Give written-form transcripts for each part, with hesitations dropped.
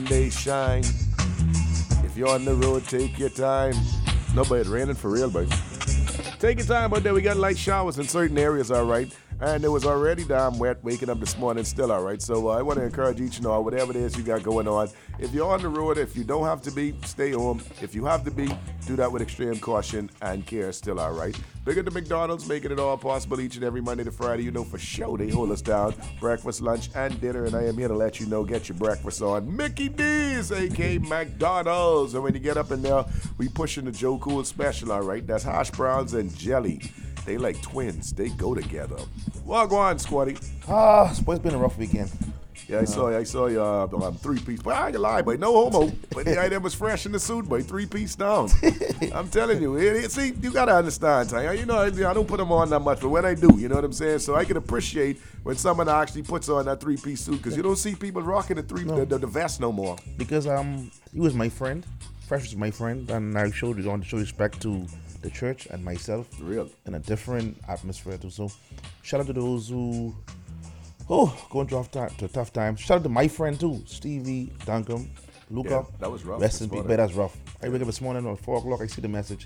They shine. If you're on the road, take your time. No, but it's raining for real, but take your time out there. We got light showers in certain areas, all right. And it was already damn wet waking up this morning, still all right. So I want to encourage each and all, whatever it is you got going on. If you're on the road, if you don't have to be, stay home. If you have to be, do that with extreme caution and care, still all right. Big at the McDonald's, making it all possible each and every Monday to Friday. You know for sure they hold us down. Breakfast, lunch, and dinner. And I am here to let you know, get your breakfast on. Mickey D's, a.k.a. McDonald's. And when you get up in there, we pushing the Joe Cool special, all right. That's hash browns and jelly. They like twins. They go together. Well, go on, Squatty. It's been a rough weekend. Yeah, I saw your three-piece. But I ain't gonna lie, boy, no homo. But the item was fresh in the suit, boy, three-piece down. I'm telling you. See, you gotta understand, Ty. You know, I don't put them on that much, but when I do, you know what I'm saying? So I can appreciate when someone actually puts on that three-piece suit, because you don't see people rocking the vest no more. Because he was my friend. Fresh was my friend, and I want to show respect to the church and myself. Real. In a different atmosphere too. So shout out to those who going through a tough time. Shout out to my friend too, Stevie, Duncan, Luca. Yeah, that was rough. Rest in peace, but that's rough. I wake up this morning at 4 o'clock, I see the message.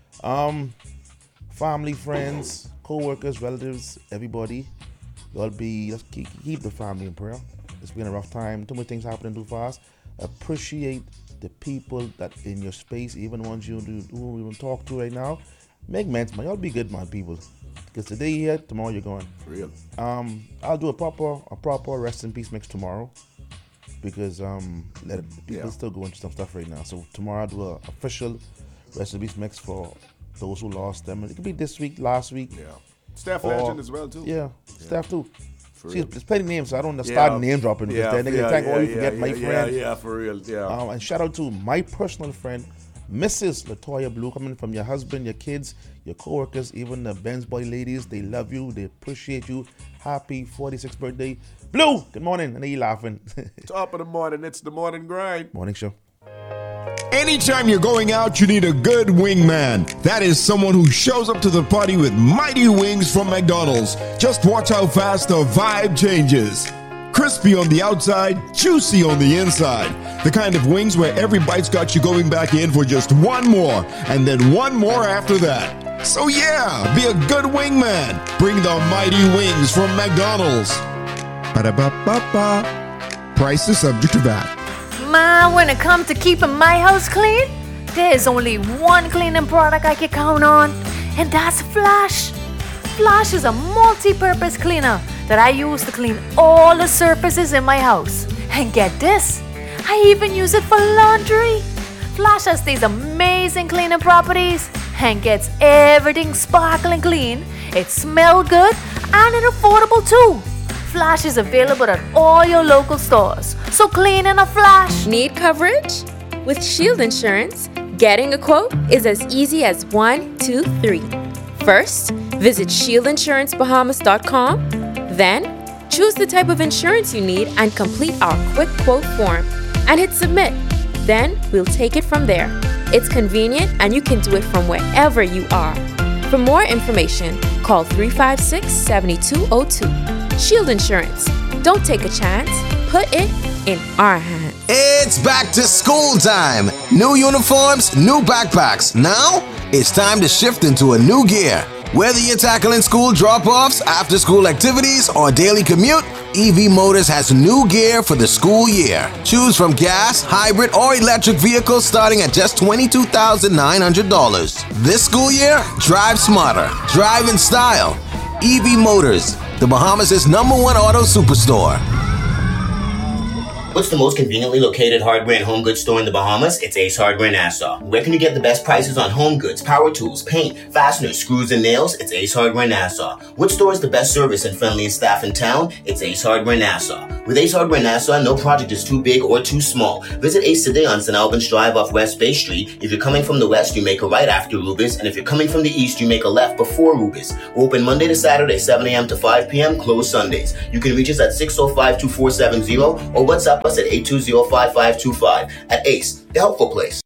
Family, friends, co-workers, relatives, everybody. Let's keep the family in prayer. It's been a rough time. Too many things happening too fast. Appreciate the people that in your space, even the ones who we don't talk to right now. Make men's man. Y'all be good, man, people. Because today you're here, tomorrow you're gone. For real. I'll do a proper rest in peace mix tomorrow. Because people still going through some stuff right now. So tomorrow I'll do an official rest in peace mix for those who lost them. It could be this week, last week. Yeah. Staff legend as well too. Yeah, staff too. See, there's plenty of names, so I don't start name dropping because then they can think, you forget my friend. Yeah, for real, yeah. And shout out to my personal friend, Mrs. Latoya Blue, coming from your husband, your kids, your co-workers, even the Ben's Boy ladies. They love you. They appreciate you. Happy 46th birthday. Blue, good morning. I know you laughing. Top of the morning. It's the morning grind. Morning show. Anytime you're going out, you need a good wingman. That is someone who shows up to the party with mighty wings from McDonald's. Just watch how fast the vibe changes. Crispy on the outside, juicy on the inside. The kind of wings where every bite's got you going back in for just one more, and then one more after that. So yeah, be a good wingman. Bring the mighty wings from McDonald's. Ba-da-ba-ba-ba. Price is subject to VAT. Man, when it comes to keeping my house clean, there's only one cleaning product I can count on, and that's Flash. Flash is a multi-purpose cleaner that I use to clean all the surfaces in my house. And get this, I even use it for laundry. Flash has these amazing cleaning properties and gets everything sparkling clean. It smells good and it's affordable too. Flash is available at all your local stores. So clean in a flash. Need coverage? With Shield Insurance, getting a quote is as easy as 1, 2, 3. First, visit shieldinsurancebahamas.com. Then, choose the type of insurance you need and complete our quick quote form. And hit submit. Then, we'll take it from there. It's convenient and you can do it from wherever you are. For more information, call 356-7202. Shield Insurance. Don't take a chance. Put it in our hands. It's back to school time. New uniforms, new backpacks. Now, it's time to shift into a new gear. Whether you're tackling school drop-offs, after-school activities, or daily commute, EV Motors has new gear for the school year. Choose from gas, hybrid, or electric vehicles starting at just $22,900. This school year, drive smarter, drive in style. EV Motors, the Bahamas' #1 auto superstore. What's the most conveniently located hardware and home goods store in the Bahamas? It's Ace Hardware Nassau. Where can you get the best prices on home goods, power tools, paint, fasteners, screws, and nails? It's Ace Hardware Nassau. Which store is the best service and friendliest staff in town? It's Ace Hardware Nassau. With Ace Hardware Nassau, no project is too big or too small. Visit Ace today on St. Albans Drive off West Bay Street. If you're coming from the west, you make a right after Rubis, and if you're coming from the east, you make a left before Rubis. We're open Monday to Saturday, 7 a.m. to 5 p.m., closed Sundays. You can reach us at 605-2470 or WhatsApp us at 820-5525. At Ace, the helpful place.